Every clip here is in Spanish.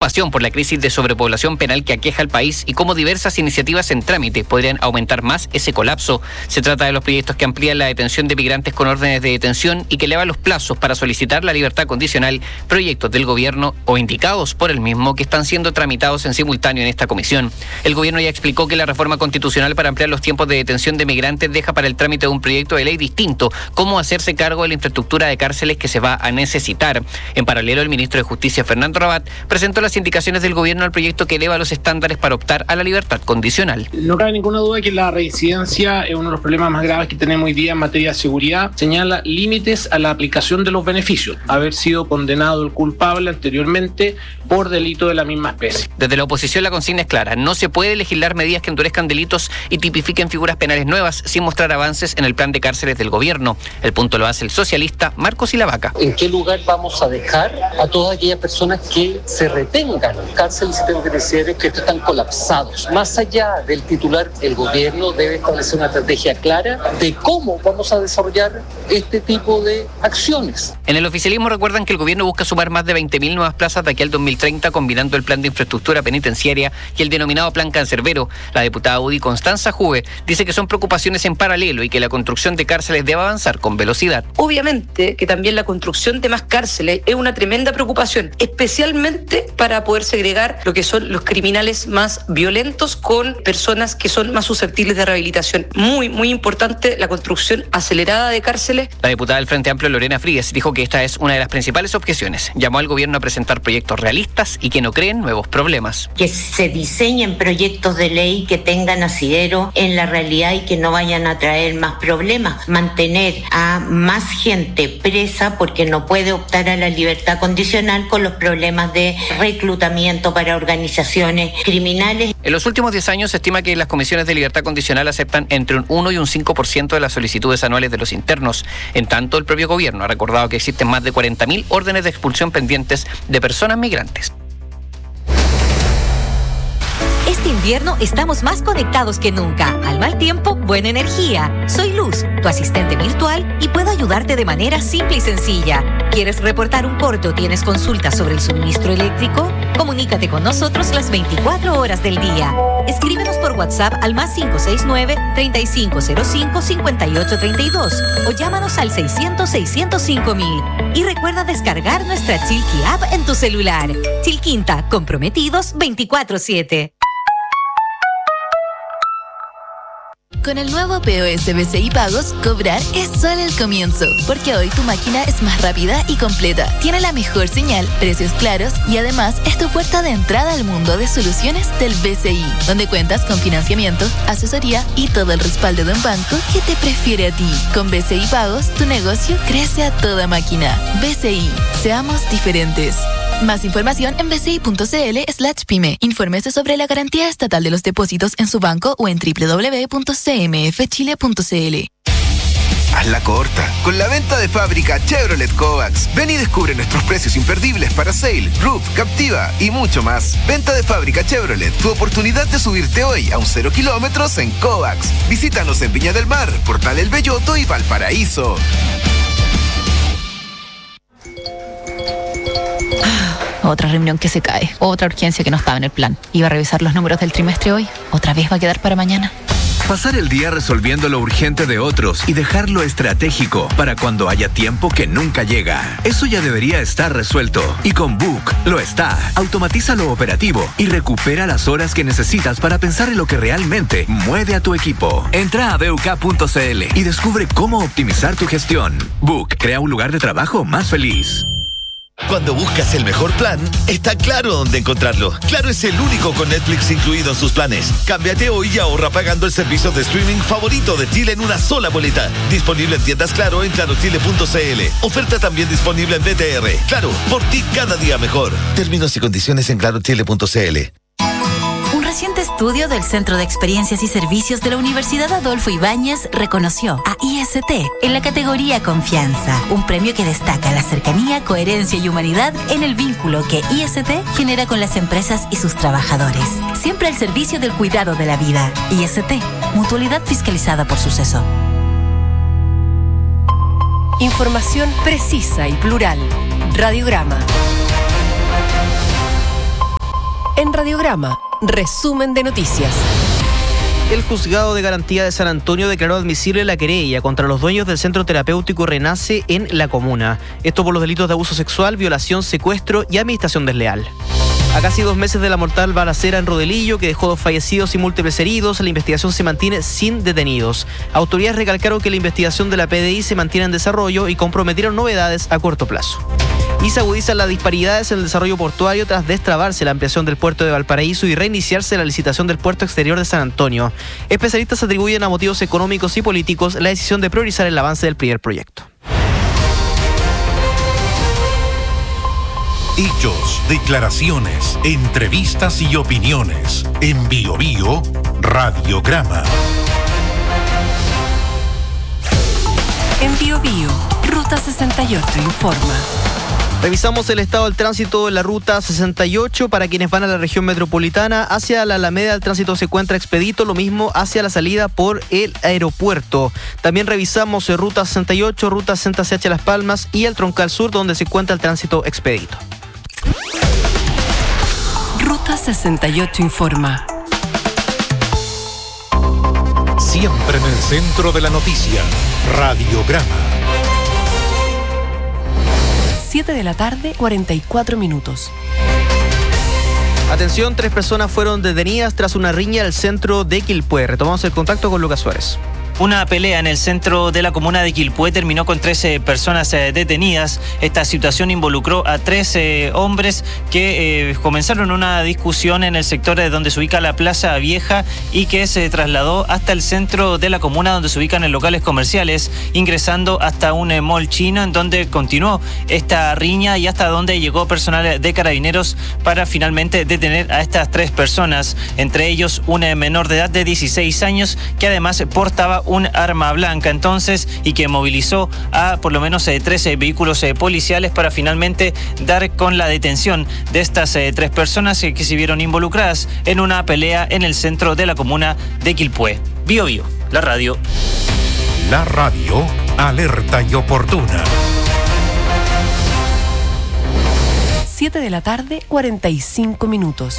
preocupación por la crisis de sobrepoblación penal que aqueja al país y cómo diversas iniciativas en trámite podrían aumentar más ese colapso. Se trata de los proyectos que amplían la detención de migrantes con órdenes de detención y que elevan los plazos para solicitar la libertad condicional, proyectos del gobierno o indicados por el mismo que están siendo tramitados en simultáneo en esta comisión. El gobierno ya explicó que la reforma constitucional para ampliar los tiempos de detención de migrantes deja para el trámite de un proyecto de ley distinto cómo hacerse cargo de la infraestructura de cárceles que se va a necesitar. En paralelo, el ministro de Justicia, Fernando Rabat, presentó las indicaciones del gobierno al proyecto que eleva los estándares para optar a la libertad condicional. No cabe ninguna duda que la reincidencia es uno de los problemas más graves que tenemos hoy día en materia de seguridad. Señala límites a la aplicación de los beneficios. Haber sido condenado el culpable anteriormente por delito de la misma especie. Desde la oposición la consigna es clara. No se puede legislar medidas que endurezcan delitos y tipifiquen figuras penales nuevas sin mostrar avances en el plan de cárceles del gobierno. El punto lo hace el socialista Marcos Ilavaca. ¿En qué lugar vamos a dejar a todas aquellas personas que se retengan en cárceles y sistemas penitenciarios que están colapsados? Más allá del titular, el gobierno debe establecer una estrategia clara de cómo vamos a desarrollar este tipo de acciones. En el oficialismo recuerdan que el gobierno busca sumar más de 20.000 nuevas plazas de aquí al 2030, combinando el plan de infraestructura penitenciaria y el denominado plan cancerbero. La diputada UDI Constanza Juve dice que son preocupaciones en paralelo y que la construcción de cárceles debe avanzar con velocidad. Obviamente que también la construcción de más cárceles es una tremenda preocupación, especialmente para poder segregar lo que son los criminales más violentos con personas que son más susceptibles de rehabilitación. Muy, muy importante la construcción acelerada de cárceles. La diputada del Frente Amplio, Lorena Frías, dijo que esta es una de las principales objeciones. Llamó al gobierno a presentar proyectos realistas y que no creen nuevos problemas. Que se diseñen proyectos de ley que tengan asidero en la realidad y que no vayan a traer más problemas. Mantener a más gente presa porque no puede optar a la libertad condicional con los problemas de reclutamiento para organizaciones criminales. En los últimos 10 años se estima que las comisiones de libertad condicional aceptan entre un 1 y un 5% de las solicitudes anuales de los internos. En tanto, el propio gobierno ha recordado que existen más de 40.000 órdenes de expulsión pendientes de personas migrantes. Este invierno estamos más conectados que nunca. Al mal tiempo, buena energía. Soy Luz, tu asistente virtual, y puedo ayudarte de manera simple y sencilla. ¿Quieres reportar un corte o tienes consultas sobre el suministro eléctrico? Comunícate con nosotros las 24 horas del día. Escríbenos por WhatsApp al +569-3505-5832 o llámanos al 600-605-1000. Y recuerda descargar nuestra Chilqui App en tu celular. Chilquinta, comprometidos 24/7. Con el nuevo POS BCI Pagos, cobrar es solo el comienzo, porque hoy tu máquina es más rápida y completa, tiene la mejor señal, precios claros y además es tu puerta de entrada al mundo de soluciones del BCI, donde cuentas con financiamiento, asesoría y todo el respaldo de un banco que te prefiere a ti. Con BCI Pagos, tu negocio crece a toda máquina. BCI, seamos diferentes. Más información en bci.cl/pyme. Infórmese sobre la garantía estatal de los depósitos en su banco o en www.cmfchile.cl. Hazla corta con la venta de fábrica Chevrolet Kovacs. Ven y descubre nuestros precios imperdibles para Sail, Roof, Captiva y mucho más. Venta de fábrica Chevrolet, tu oportunidad de subirte hoy a un 0 kilómetros en Kovacs. Visítanos en Viña del Mar, Portal El Belloto y Valparaíso. Otra reunión que se cae, otra urgencia que no estaba en el plan. Iba a revisar los números del trimestre hoy, otra vez va a quedar para mañana. Pasar el día resolviendo lo urgente de otros y dejar lo estratégico para cuando haya tiempo que nunca llega. Eso ya debería estar resuelto. Y con Book lo está. Automatiza lo operativo y recupera las horas que necesitas para pensar en lo que realmente mueve a tu equipo. Entra a BUK.cl y descubre cómo optimizar tu gestión. Book crea un lugar de trabajo más feliz. Cuando buscas el mejor plan, está Claro dónde encontrarlo. Claro es el único con Netflix incluido en sus planes. Cámbiate hoy y ahorra pagando el servicio de streaming favorito de Chile en una sola boleta. Disponible en tiendas Claro en clarochile.cl. Oferta también disponible en BTR. Claro, por ti cada día mejor. Términos y condiciones en clarochile.cl. Un reciente estudio del Centro de Experiencias y Servicios de la Universidad Adolfo Ibáñez reconoció a IST en la categoría Confianza, un premio que destaca la cercanía, coherencia y humanidad en el vínculo que IST genera con las empresas y sus trabajadores. Siempre al servicio del cuidado de la vida. IST, mutualidad fiscalizada por Suceso. Información precisa y plural. Radiograma. En Radiograma, resumen de noticias. El juzgado de garantía de San Antonio declaró admisible la querella contra los dueños del centro terapéutico Renace en la comuna. Esto por los delitos de abuso sexual, violación, secuestro y administración desleal. A casi 2 meses de la mortal balacera en Rodelillo, que dejó 2 fallecidos y múltiples heridos, la investigación se mantiene sin detenidos. Autoridades recalcaron que la investigación de la PDI se mantiene en desarrollo y comprometieron novedades a corto plazo. Y se agudizan las disparidades en el desarrollo portuario tras destrabarse la ampliación del puerto de Valparaíso y reiniciarse la licitación del puerto exterior de San Antonio. Especialistas atribuyen a motivos económicos y políticos la decisión de priorizar el avance del primer proyecto. Hechos, declaraciones, entrevistas y opiniones. En BioBio, Radiograma. En BioBio, Ruta 68 informa. Revisamos el estado del tránsito en la ruta 68 para quienes van a la región metropolitana. Hacia la Alameda el tránsito se encuentra expedito, lo mismo hacia la salida por el aeropuerto. También revisamos ruta 68, ruta 60CH Las Palmas y el Troncal Sur, donde se encuentra el tránsito expedito. Ruta 68 informa. Siempre en el centro de la noticia, Radiograma. 7 de la tarde, 44 minutos. Atención, 3 personas fueron detenidas tras una riña al centro de Quilpué. Retomamos el contacto con Lucas Suárez. Una pelea en el centro de la comuna de Quilpué terminó con 13 personas detenidas. Esta situación involucró a 3 hombres que comenzaron una discusión en el sector donde se ubica la Plaza Vieja y que se trasladó hasta el centro de la comuna, donde se ubican en locales comerciales, ingresando hasta un mall chino, en donde continuó esta riña y hasta donde llegó personal de Carabineros para finalmente detener a estas 3 personas, entre ellos un menor de edad de 16 años que además portaba un arma blanca entonces y que movilizó a por lo menos 13 vehículos policiales para finalmente dar con la detención de estas 3 personas que se vieron involucradas en una pelea en el centro de la comuna de Quilpué. BioBio, la radio. La radio, alerta y oportuna. 7 de la tarde, 45 minutos.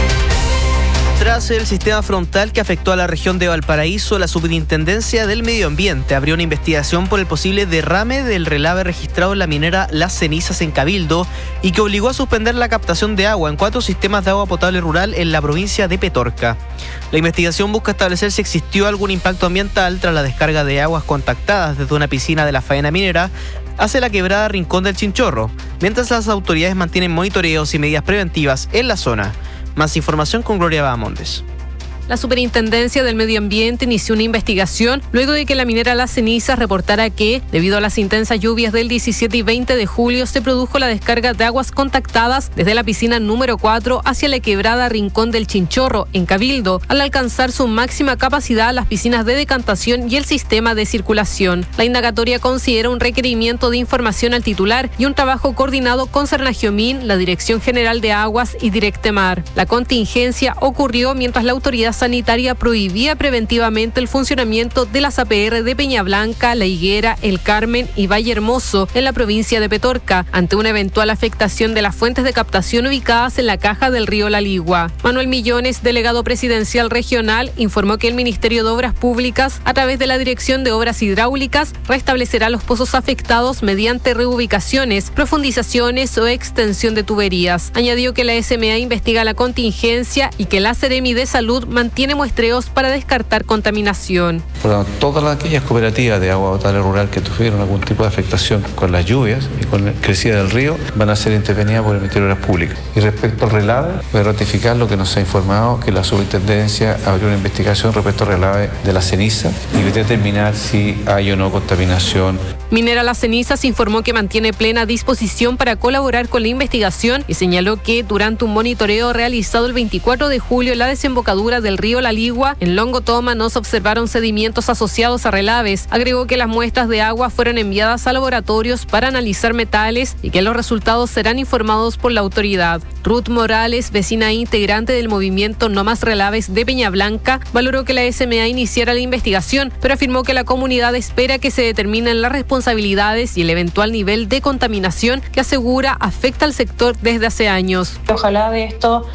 Tras el sistema frontal que afectó a la región de Valparaíso, la Superintendencia del Medio Ambiente abrió una investigación por el posible derrame del relave registrado en la minera Las Cenizas en Cabildo y que obligó a suspender la captación de agua en 4 sistemas de agua potable rural en la provincia de Petorca. La investigación busca establecer si existió algún impacto ambiental tras la descarga de aguas contactadas desde una piscina de la faena minera hacia la quebrada Rincón del Chinchorro, mientras las autoridades mantienen monitoreos y medidas preventivas en la zona. Más información con Gloria Bahamondes. La Superintendencia del Medio Ambiente inició una investigación luego de que la minera Las Cenizas reportara que, debido a las intensas lluvias del 17 y 20 de julio, se produjo la descarga de aguas contactadas desde la piscina número 4 hacia la quebrada Rincón del Chinchorro, en Cabildo, al alcanzar su máxima capacidad las piscinas de decantación y el sistema de circulación. La indagatoria considera un requerimiento de información al titular y un trabajo coordinado con Sernagiomín, la Dirección General de Aguas y Directemar. La contingencia ocurrió mientras la autoridad sanitaria prohibía preventivamente el funcionamiento de las APR de Peña Blanca, La Higuera, El Carmen y Valle Hermoso en la provincia de Petorca, ante una eventual afectación de las fuentes de captación ubicadas en la caja del río La Ligua. Manuel Millones, delegado presidencial regional, informó que el Ministerio de Obras Públicas, a través de la Dirección de Obras Hidráulicas, restablecerá los pozos afectados mediante reubicaciones, profundizaciones o extensión de tuberías. Añadió que la SMA investiga la contingencia y que la Seremi de Salud mantiene muestreos para descartar contaminación. Bueno, todas aquellas cooperativas de agua potable rural que tuvieron algún tipo de afectación con las lluvias y con la crecida del río van a ser intervenidas por el Ministerio de Obras Públicas. Y respecto al relave, voy a ratificar lo que nos ha informado, que la Superintendencia abrió una investigación respecto al relave de la ceniza y va a determinar si hay o no contaminación. Minera Las Cenizas informó que mantiene plena disposición para colaborar con la investigación y señaló que durante un monitoreo realizado el 24 de julio en la desembocadura del río La Ligua, en Longotoma no se observaron sedimentos asociados a relaves. Agregó que las muestras de agua fueron enviadas a laboratorios para analizar metales y que los resultados serán informados por la autoridad. Ruth Morales, vecina e integrante del movimiento No Más Relaves de Peña Blanca, valoró que la SMA iniciara la investigación, pero afirmó que la comunidad espera que se determinen las responsabilidades y el eventual nivel de contaminación que asegura afecta al sector desde hace años. Ojalá de esto